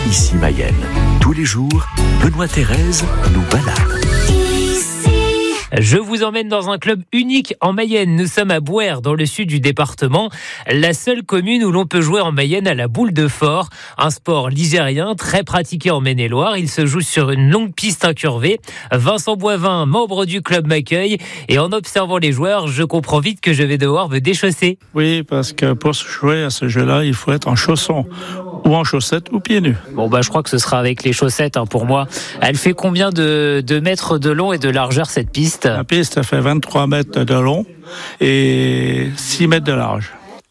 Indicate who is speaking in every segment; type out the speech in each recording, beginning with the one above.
Speaker 1: Ici Mayenne. Tous les jours, Benoît Thérèse nous balade.
Speaker 2: Je vous emmène dans un club unique en Mayenne. Nous sommes à Bouers, dans le sud du département, la seule commune où l'on peut jouer en Mayenne à la boule de fort. Un sport ligérien très pratiqué en Maine-et-Loire. Il se joue sur une longue piste incurvée. Vincent Boivin, membre du club, m'accueille. Et en observant les joueurs, je comprends vite que je vais devoir me déchausser.
Speaker 3: Oui, parce que pour jouer à ce jeu-là, il faut être en chaussons, ou en chaussettes, ou pieds nus.
Speaker 2: Bon, je crois que ce sera avec les chaussettes pour moi. Elle fait combien de mètres de long et de largeur, cette piste ?
Speaker 3: La piste fait 23 mètres de long et 6 mètres de large.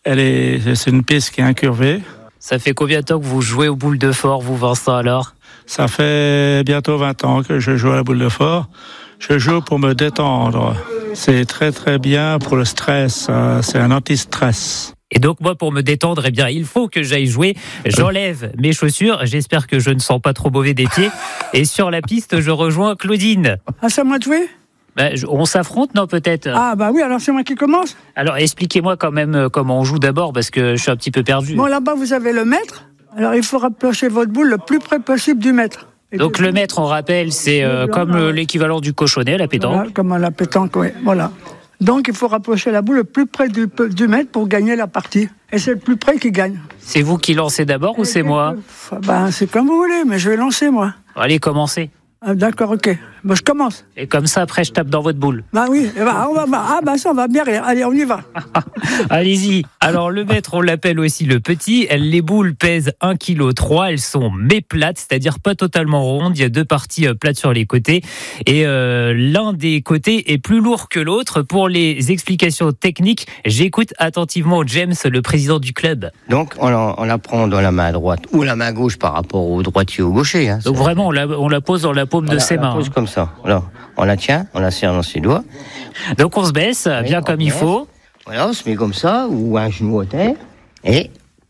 Speaker 3: C'est une piste qui est incurvée.
Speaker 2: Ça fait combien de temps que vous jouez aux boules de fort, vous, Vincent, alors ?
Speaker 3: Ça fait bientôt 20 ans que je joue à la boule de fort. Je joue pour me détendre. C'est très très bien pour le stress. C'est un anti-stress.
Speaker 2: Et donc moi, pour me détendre, il faut que j'aille jouer. J'enlève mes chaussures. J'espère que je ne sens pas trop mauvais des pieds. Et sur la piste, je rejoins Claudine.
Speaker 4: Ah, c'est à moi de jouer ?
Speaker 2: On s'affronte, non, peut-être ?
Speaker 4: Ah, oui, alors c'est moi qui commence.
Speaker 2: Alors, expliquez-moi quand même comment on joue d'abord, parce que je suis un petit peu perdu.
Speaker 4: Bon, là-bas, vous avez le mètre. Alors, il faut rapprocher votre boule le plus près possible du mètre.
Speaker 2: Donc, le mètre, on rappelle, c'est comme l'équivalent du cochonnet à la pétanque.
Speaker 4: Voilà, comme à la pétanque, oui, voilà. Donc, il faut rapprocher la boule le plus près du mètre pour gagner la partie. Et c'est le plus près qui gagne.
Speaker 2: C'est vous qui lancez d'abord ou c'est moi ?
Speaker 4: C'est comme vous voulez, mais je vais lancer, moi.
Speaker 2: Allez, commencez.
Speaker 4: Ah, d'accord, ok. Je commence.
Speaker 2: Et comme ça, après, je tape dans votre boule.
Speaker 4: Oui, ça, on va bien rire. Allez, on y va.
Speaker 2: Allez-y. Alors, le mètre, on l'appelle aussi le petit. Les boules pèsent 1,3 kg. Elles sont méplates, c'est-à-dire pas totalement rondes. Il y a 2 parties plates sur les côtés. Et l'un des côtés est plus lourd que l'autre. Pour les explications techniques, j'écoute attentivement James, le président du club.
Speaker 5: Donc, on la prend dans la main droite ou la main gauche par rapport au droitier ou au gaucher. Hein.
Speaker 2: Donc, vraiment, on la pose dans la paume de ses mains.
Speaker 5: On la pose comme ça. Alors, on la tient, on la serre dans ses doigts.
Speaker 2: Donc, on se baisse bien comme il faut.
Speaker 5: Voilà, on se met comme ça, ou un genou à terre, et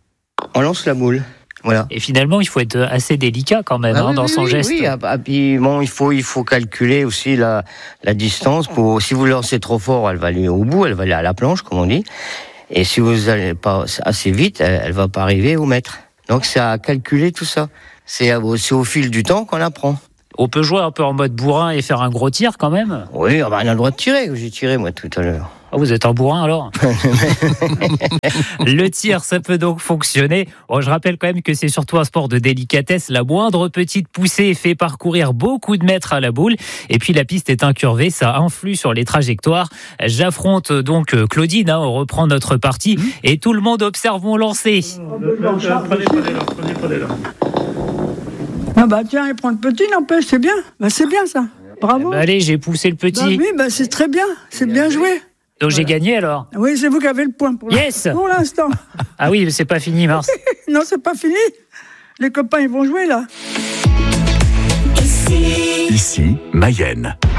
Speaker 5: on lance la boule. Voilà.
Speaker 2: Et finalement, il faut être assez délicat quand même dans son geste.
Speaker 5: Oui, puis bon, il faut calculer aussi la distance. Si vous lancez trop fort, elle va aller au bout, elle va aller à la planche, comme on dit. Et si vous n'allez pas assez vite, elle va pas arriver au mètre. Donc, c'est à calculer tout ça. C'est au fil du temps qu'on apprend.
Speaker 2: On peut jouer un peu en mode bourrin et faire un gros tir quand même ?
Speaker 5: Oui, on a le droit de tirer. J'ai tiré, moi, tout à l'heure.
Speaker 2: Oh, vous êtes un bourrin, alors ? Le tir, ça peut donc fonctionner. Je rappelle quand même que c'est surtout un sport de délicatesse. La moindre petite poussée fait parcourir beaucoup de mètres à la boule. Et puis, la piste est incurvée. Ça influe sur les trajectoires. J'affronte donc Claudine. On reprend notre partie. Et tout le monde observe mon lancer.
Speaker 3: Prenez-le.
Speaker 4: Tiens, il prend le petit, n'empêche, c'est bien. C'est bien, ça. Bravo.
Speaker 2: Allez, j'ai poussé le petit.
Speaker 4: Oui, c'est très bien. C'est bien joué.
Speaker 2: Donc j'ai gagné alors ?
Speaker 4: Oui, c'est vous qui avez le point pour l'instant.
Speaker 2: Ah oui, mais c'est pas fini, mince.
Speaker 4: Non, c'est pas fini. Les copains, ils vont jouer, là.
Speaker 1: Ici, Mayenne.